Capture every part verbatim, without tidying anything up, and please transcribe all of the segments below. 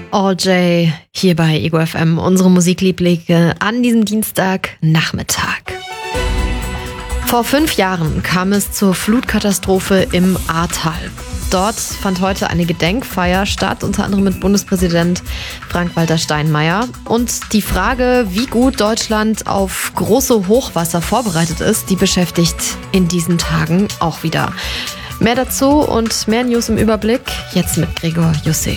All J hier bei Ego F M, unsere Musiklieblinge an diesem Dienstagnachmittag. Vor fünf Jahren kam es zur Flutkatastrophe im Ahrtal. Dort fand heute eine Gedenkfeier statt, unter anderem mit Bundespräsident Frank-Walter Steinmeier. Und die Frage, wie gut Deutschland auf große Hochwasser vorbereitet ist, die beschäftigt in diesen Tagen auch wieder. Mehr dazu und mehr News im Überblick, jetzt mit Gregor Jussé.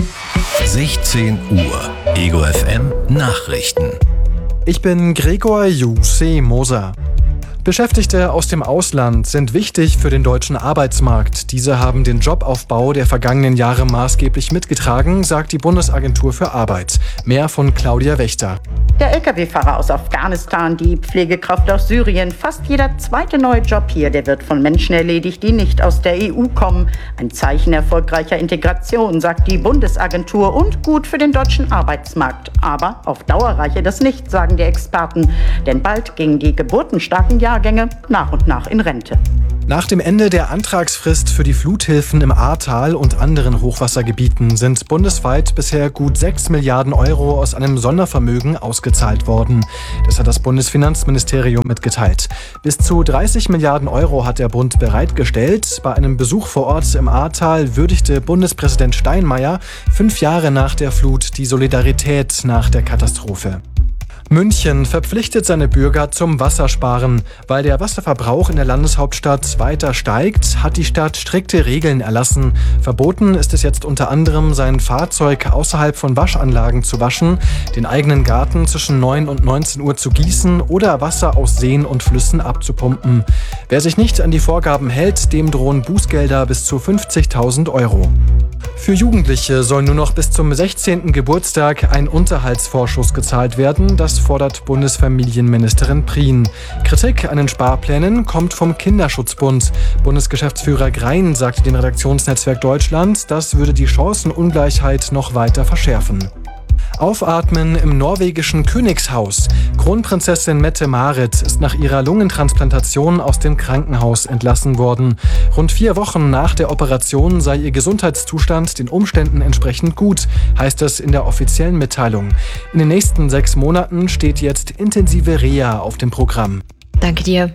sechzehn Uhr, Ego F M Nachrichten. Ich bin Gregor Jussé Moser. Beschäftigte aus dem Ausland sind wichtig für den deutschen Arbeitsmarkt. Diese haben den Jobaufbau der vergangenen Jahre maßgeblich mitgetragen, sagt die Bundesagentur für Arbeit. Mehr von Claudia Wächter. Der L K W-Fahrer aus Afghanistan, die Pflegekraft aus Syrien, fast jeder zweite neue Job hier, der wird von Menschen erledigt, die nicht aus der E U kommen. Ein Zeichen erfolgreicher Integration, sagt die Bundesagentur, und gut für den deutschen Arbeitsmarkt. Aber auf Dauer reiche das nicht, sagen die Experten, denn bald gingen die geburtenstarken Jahrgänge nach und nach in Rente. Nach dem Ende der Antragsfrist für die Fluthilfen im Ahrtal und anderen Hochwassergebieten sind bundesweit bisher gut sechs Milliarden Euro aus einem Sondervermögen ausgezahlt worden. Das hat das Bundesfinanzministerium mitgeteilt. Bis zu dreißig Milliarden Euro hat der Bund bereitgestellt. Bei einem Besuch vor Ort im Ahrtal würdigte Bundespräsident Steinmeier fünf Jahre nach der Flut die Solidarität nach der Katastrophe. München verpflichtet seine Bürger zum Wassersparen. Weil der Wasserverbrauch in der Landeshauptstadt weiter steigt, hat die Stadt strikte Regeln erlassen. Verboten ist es jetzt unter anderem, sein Fahrzeug außerhalb von Waschanlagen zu waschen, den eigenen Garten zwischen neun und neunzehn Uhr zu gießen oder Wasser aus Seen und Flüssen abzupumpen. Wer sich nicht an die Vorgaben hält, dem drohen Bußgelder bis zu fünfzigtausend Euro. Für Jugendliche soll nur noch bis zum sechzehnten Geburtstag ein Unterhaltsvorschuss gezahlt werden. Das fordert Bundesfamilienministerin Prien. Kritik an den Sparplänen kommt vom Kinderschutzbund. Bundesgeschäftsführer Grein sagte dem Redaktionsnetzwerk Deutschland, das würde die Chancenungleichheit noch weiter verschärfen. Aufatmen im norwegischen Königshaus. Kronprinzessin Mette-Marit ist nach ihrer Lungentransplantation aus dem Krankenhaus entlassen worden. Rund vier Wochen nach der Operation sei ihr Gesundheitszustand den Umständen entsprechend gut, heißt es in der offiziellen Mitteilung. In den nächsten sechs Monaten steht jetzt intensive Reha auf dem Programm. Danke dir.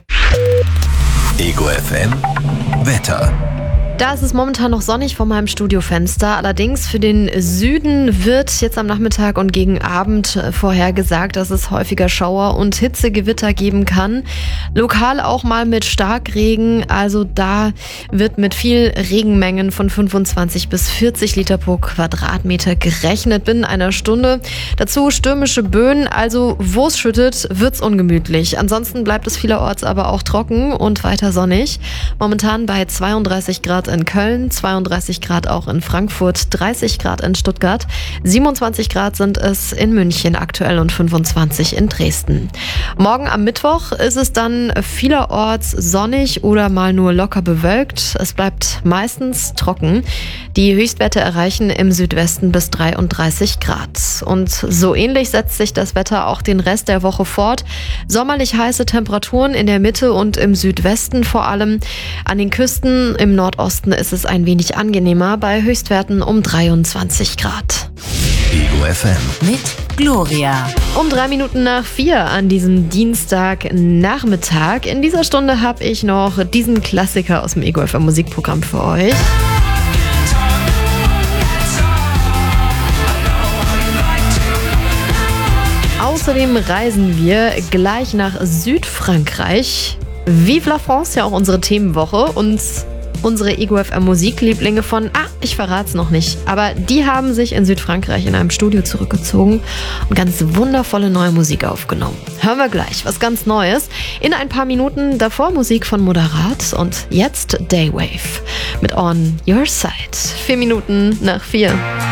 Ego F M Wetter. Da ist es momentan noch sonnig vor meinem Studiofenster. Allerdings für den Süden wird jetzt am Nachmittag und gegen Abend vorhergesagt, dass es häufiger Schauer und Hitzegewitter geben kann. Lokal auch mal mit Starkregen. Also da wird mit viel Regenmengen von fünfundzwanzig bis vierzig Liter pro Quadratmeter gerechnet binnen einer Stunde. Dazu stürmische Böen. Also wo es schüttet, wird's ungemütlich. Ansonsten bleibt es vielerorts aber auch trocken und weiter sonnig. Momentan bei zweiunddreißig Grad in Köln, zweiunddreißig Grad auch in Frankfurt, dreißig Grad in Stuttgart, siebenundzwanzig Grad sind es in München aktuell und fünfundzwanzig in Dresden. Morgen am Mittwoch ist es dann vielerorts sonnig oder mal nur locker bewölkt. Es bleibt meistens trocken. Die Höchstwerte erreichen im Südwesten bis dreiunddreißig Grad. Und so ähnlich setzt sich das Wetter auch den Rest der Woche fort. Sommerlich heiße Temperaturen in der Mitte und im Südwesten vor allem. An den Küsten im Nordosten ist es ein wenig angenehmer bei Höchstwerten um dreiundzwanzig Grad. Ego F M mit Gloria. Um drei Minuten nach vier an diesem Dienstagnachmittag. In dieser Stunde habe ich noch diesen Klassiker aus dem Ego F M Musikprogramm für euch. Außerdem reisen wir gleich nach Südfrankreich. Vive la France, ja auch unsere Themenwoche, und unsere Ego F M Musiklieblinge von, ah, ich verrat's noch nicht, aber die haben sich in Südfrankreich in einem Studio zurückgezogen und ganz wundervolle neue Musik aufgenommen. Hören wir gleich was ganz Neues. In ein paar Minuten davor Musik von Moderat und jetzt Daywave mit On Your Side. Vier Minuten nach vier.